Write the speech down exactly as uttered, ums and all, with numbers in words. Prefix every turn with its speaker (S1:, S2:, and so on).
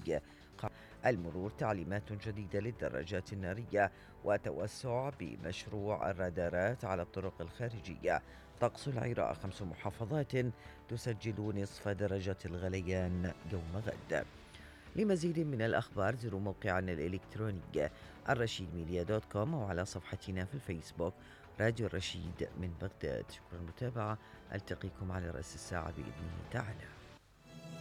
S1: الجوي. المرور تعليمات جديدة للدراجات النارية وتوسع بمشروع الرادارات على الطرق الخارجية. طقس العراق خمس محافظات تسجل نصف درجة الغليان يوم غد. لمزيد من الأخبار زوروا موقعنا الإلكتروني الرشيد ميديا دوت كوم أو على صفحتنا في الفيسبوك راديو الرشيد من بغداد. شكرا للمتابعة، ألتقيكم على رأس الساعة بإذنه تعالى.